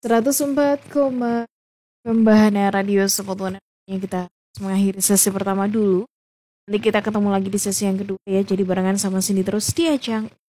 104, Pembahasannya Radio Sport yang kita mengakhiri sesi pertama dulu. Nanti kita ketemu lagi di sesi yang kedua ya. Jadi barengan sama Cindy terus di Ajang